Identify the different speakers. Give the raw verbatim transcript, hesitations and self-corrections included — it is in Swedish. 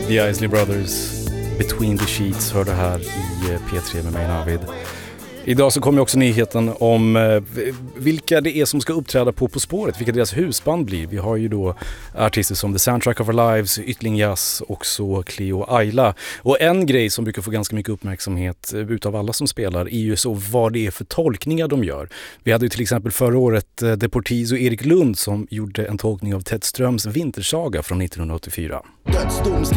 Speaker 1: The Isley Brothers, Between the Sheets, hör det här i P tre med mig, Navid. Idag så kommer också nyheten om eh, vilka det är som ska uppträda på På spåret, vilka deras husband blir. Vi har ju då artister som The Soundtrack of Our Lives, Ytling Jazz och så Cleo Ayla. Och en grej som brukar få ganska mycket uppmärksamhet utav alla som spelar är ju så vad det är för tolkningar de gör. Vi hade ju till exempel förra året eh, Deportiz och Erik Lund som gjorde en tolkning av Ted Ströms Vintersaga från nittonhundraåttiofyra.